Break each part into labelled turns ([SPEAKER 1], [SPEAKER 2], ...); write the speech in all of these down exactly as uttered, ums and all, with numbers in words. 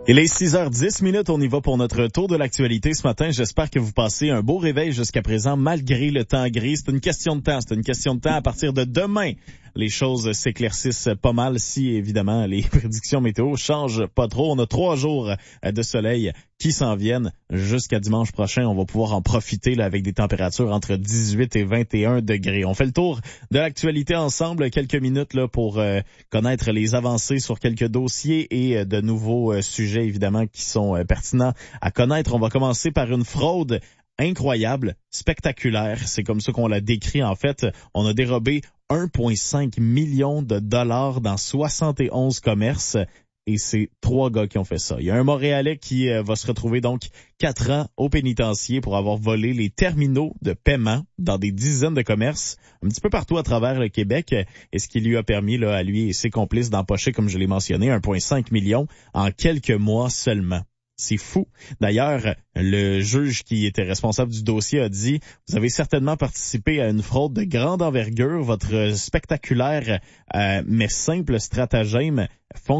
[SPEAKER 1] Il est six heures dix minutes, on y va pour notre tour de l'actualité ce matin. J'espère que vous passez un beau réveil jusqu'à présent, malgré le temps gris. C'est une question de temps, c'est une question de temps. À partir de demain, les choses s'éclaircissent pas mal si, évidemment, les prédictions météo changent pas trop. On a trois jours de soleil qui s'en viennent jusqu'à dimanche prochain. On va pouvoir en profiter là, avec des températures entre dix-huit et vingt et un degrés. On fait le tour de l'actualité ensemble, quelques minutes là pour euh, connaître les avancées sur quelques dossiers et euh, de nouveaux euh, sujets évidemment qui sont euh, pertinents à connaître. On va commencer par une fraude incroyable, spectaculaire. C'est comme ça qu'on l'a décrit en fait. On a dérobé un virgule cinq million de dollars dans soixante et onze commerces. Et c'est trois gars qui ont fait ça. Il y a un Montréalais qui euh, va se retrouver donc quatre ans au pénitencier pour avoir volé les terminaux de paiement dans des dizaines de commerces un petit peu partout à travers le Québec. Et ce qui lui a permis là, à lui et ses complices d'empocher, comme je l'ai mentionné, un virgule cinq million en quelques mois seulement. C'est fou. D'ailleurs, le juge qui était responsable du dossier a dit « Vous avez certainement participé à une fraude de grande envergure. Votre spectaculaire euh, mais simple stratagème fonctionnait. »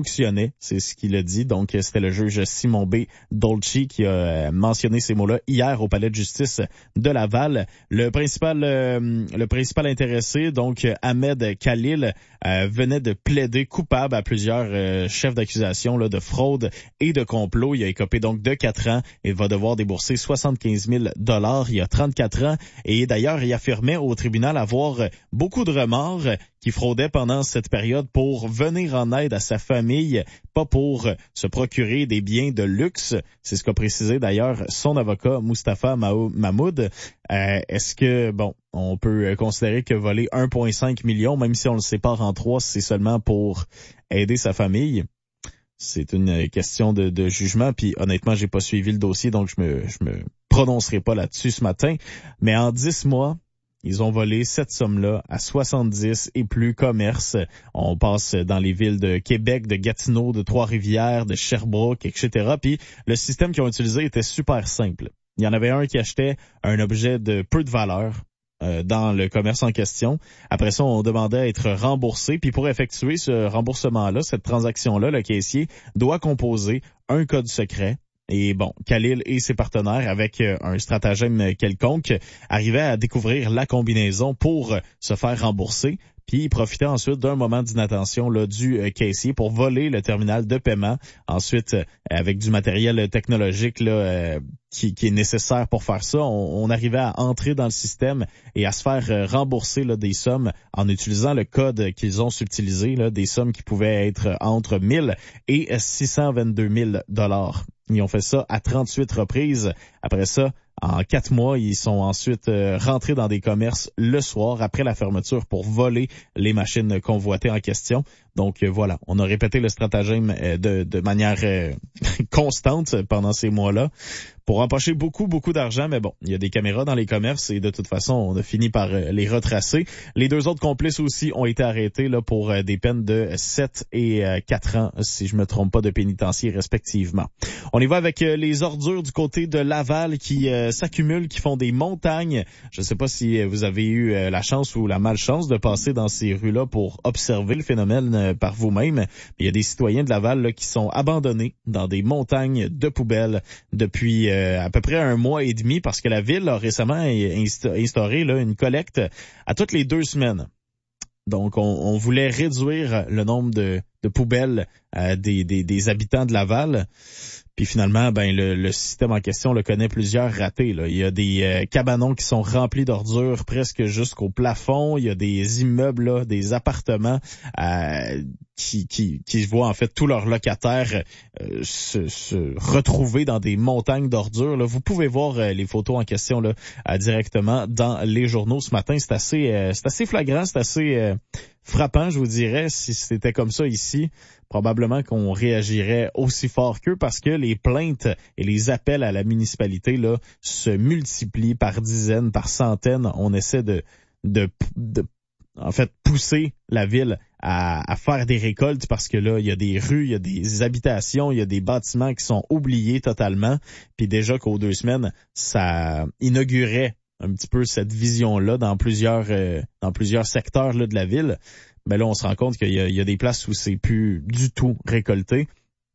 [SPEAKER 1] C'est ce qu'il a dit. Donc, c'était le juge Simon B. Dolce qui a mentionné ces mots-là hier au palais de justice de Laval. Le principal euh, le principal intéressé, donc Ahmed Khalil, euh, venait de plaider coupable à plusieurs euh, chefs d'accusation là, de fraude et de complot. Il a écopé donc de quatre ans et va devoir débourser soixante-quinze mille dollars. Il y a trente-quatre ans et d'ailleurs, il affirmait au tribunal avoir beaucoup de remords, qui fraudait pendant cette période pour venir en aide à sa famille, pas pour se procurer des biens de luxe. C'est ce qu'a précisé d'ailleurs son avocat Moustapha Mahmoud. Euh, est-ce que, bon, on peut considérer que voler un virgule cinq million, même si on le sépare en trois, c'est seulement pour aider sa famille? C'est une question de, de jugement, puis honnêtement, j'ai pas suivi le dossier, donc je me, je me prononcerai pas là-dessus ce matin. Mais en dix mois, ils ont volé cette somme-là à soixante-dix et plus commerces. On passe dans les villes de Québec, de Gatineau, de Trois-Rivières, de Sherbrooke, et cetera. Puis le système qu'ils ont utilisé était super simple. Il y en avait un qui achetait un objet de peu de valeur euh, dans le commerce en question. Après ça, on demandait à être remboursé. Puis pour effectuer ce remboursement-là, cette transaction-là, le caissier doit composer un code secret. Et bon, Khalil et ses partenaires, avec un stratagème quelconque, arrivaient à découvrir la combinaison pour se faire rembourser. Puis ils profitaient ensuite d'un moment d'inattention là, du euh, caissier pour voler le terminal de paiement. Ensuite, euh, avec du matériel technologique là, euh, qui, qui est nécessaire pour faire ça, on, on arrivait à entrer dans le système et à se faire euh, rembourser là, des sommes en utilisant le code qu'ils ont subtilisé, là, des sommes qui pouvaient être entre mille et six cent vingt-deux mille dollars. Ils ont fait ça à trente-huit reprises. Après ça, en quatre mois, ils sont ensuite euh, rentrés dans des commerces le soir après la fermeture pour voler les machines convoitées en question. Donc euh, voilà, on a répété le stratagème euh, de, de manière euh, constante pendant ces mois-là pour empocher beaucoup, beaucoup d'argent. Mais bon, il y a des caméras dans les commerces et de toute façon, on a fini par euh, les retracer. Les deux autres complices aussi ont été arrêtés là pour euh, des peines de sept et quatre ans, si je me trompe pas, de pénitencier respectivement. On y va avec euh, les ordures du côté de Laval qui euh, s'accumulent, qui font des montagnes. Je ne sais pas si vous avez eu euh, la chance ou la malchance de passer dans ces rues-là pour observer le phénomène euh, par vous-même. Il y a des citoyens de Laval là, qui sont abandonnés dans des montagnes de poubelles depuis euh, à peu près un mois et demi parce que la ville a récemment instauré là, une collecte à toutes les deux semaines. Donc, on, on voulait réduire le nombre de, de poubelles euh, des, des, des habitants de Laval. Puis finalement, ben le, le système en question le connaît plusieurs ratés. Là. Il y a des euh, cabanons qui sont remplis d'ordures presque jusqu'au plafond. Il y a des immeubles, là, des appartements euh, qui, qui, qui voient en fait tous leurs locataires euh, se, se retrouver dans des montagnes d'ordures. Là. Vous pouvez voir euh, les photos en question là euh, directement dans les journaux ce matin. C'est assez, euh, c'est assez flagrant, c'est assez euh, frappant, je vous dirais. Si c'était comme ça ici, probablement qu'on réagirait aussi fort qu'eux parce que les plaintes et les appels à la municipalité là se multiplient par dizaines, par centaines. On essaie de, de, de en fait, pousser la ville à, à faire des récoltes parce que là, il y a des rues, il y a des habitations, il y a des bâtiments qui sont oubliés totalement. Puis déjà qu'aux deux semaines, ça inaugurait un petit peu cette vision-là dans plusieurs euh, dans plusieurs secteurs là de la ville. Mais là, on se rend compte qu'il y a, il y a des places où c'est plus du tout récolté.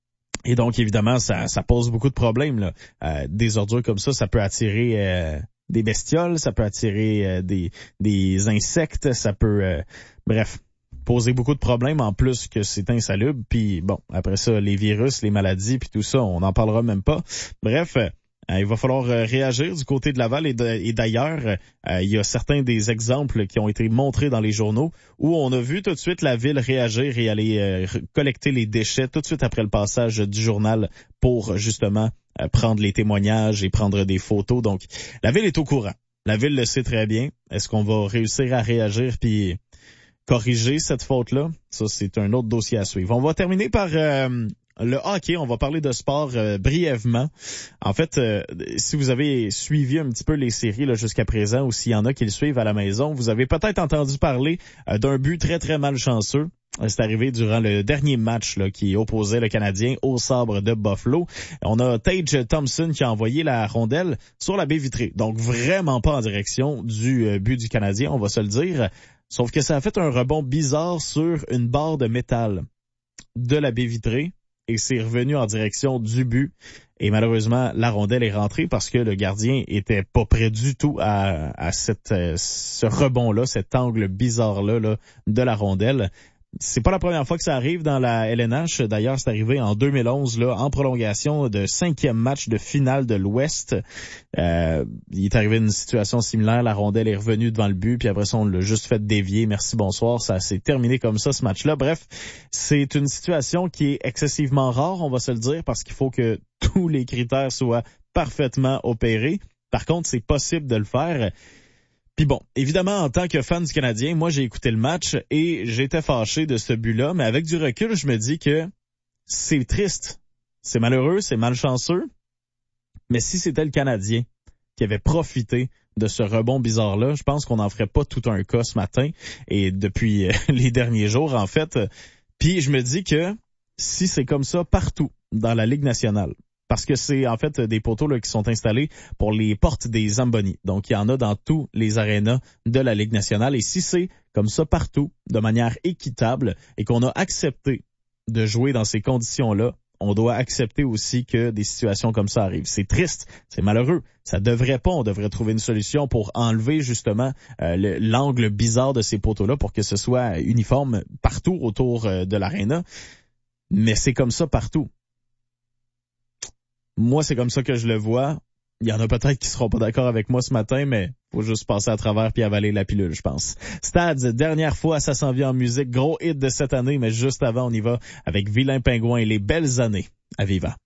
[SPEAKER 1] Et donc, évidemment, ça, ça pose beaucoup de problèmes, là. Euh, des ordures comme ça, ça peut attirer euh, des bestioles, ça peut attirer euh, des, des insectes, ça peut... Euh, bref, poser beaucoup de problèmes en plus que c'est insalubre. Puis bon, après ça, les virus, les maladies, puis tout ça, on n'en parlera même pas. Bref... Euh, Euh, il va falloir euh, réagir du côté de Laval et, de, et d'ailleurs, euh, il y a certains des exemples qui ont été montrés dans les journaux où on a vu tout de suite la ville réagir et aller euh, collecter les déchets tout de suite après le passage du journal pour justement euh, prendre les témoignages et prendre des photos. Donc, la ville est au courant. La ville le sait très bien. Est-ce qu'on va réussir à réagir puis corriger cette faute-là? Ça, c'est un autre dossier à suivre. On va terminer par... Euh, le hockey, on va parler de sport euh, brièvement. En fait, euh, si vous avez suivi un petit peu les séries là, jusqu'à présent, ou s'il y en a qui le suivent à la maison, vous avez peut-être entendu parler euh, d'un but très très malchanceux. C'est arrivé durant le dernier match là, qui opposait le Canadien au Sabre de Buffalo. On a Tage Thompson qui a envoyé la rondelle sur la baie vitrée. Donc vraiment pas en direction du euh, but du Canadien, on va se le dire. Sauf que ça a fait un rebond bizarre sur une barre de métal de la baie vitrée. Et c'est revenu en direction du but. Et malheureusement, la rondelle est rentrée parce que le gardien était pas prêt du tout à, à cette, ce rebond-là, cet angle bizarre-là là, de la rondelle. C'est pas la première fois que ça arrive dans la L N H. D'ailleurs, c'est arrivé en deux mille onze, là, en prolongation de cinquième match de finale de l'Ouest. Euh, il est arrivé une situation similaire. La rondelle est revenue devant le but, puis après ça, on l'a juste fait dévier. Merci, bonsoir. Ça s'est terminé comme ça, ce match-là. Bref, c'est une situation qui est excessivement rare, on va se le dire, parce qu'il faut que tous les critères soient parfaitement opérés. Par contre, c'est possible de le faire. Puis bon, évidemment, en tant que fan du Canadien, moi, j'ai écouté le match et j'étais fâché de ce but-là, mais avec du recul, je me dis que c'est triste, c'est malheureux, c'est malchanceux, mais si c'était le Canadien qui avait profité de ce rebond bizarre-là, je pense qu'on n'en ferait pas tout un cas ce matin et depuis les derniers jours, en fait. Puis je me dis que si c'est comme ça partout dans la Ligue nationale, parce que c'est en fait des poteaux là, qui sont installés pour les portes des Zamboni. Donc, il y en a dans tous les arénas de la Ligue nationale. Et si c'est comme ça partout, de manière équitable, et qu'on a accepté de jouer dans ces conditions-là, on doit accepter aussi que des situations comme ça arrivent. C'est triste, c'est malheureux. Ça devrait pas, on devrait trouver une solution pour enlever justement euh, le, l'angle bizarre de ces poteaux-là pour que ce soit uniforme partout autour euh, de l'aréna. Mais c'est comme ça partout. Moi, c'est comme ça que je le vois. Il y en a peut-être qui seront pas d'accord avec moi ce matin, mais faut juste passer à travers puis avaler la pilule, je pense. Stade, dernière fois, ça s'en vient en musique. Gros hit de cette année, mais juste avant, on y va avec Vilain Pingouin et les belles années à Viva.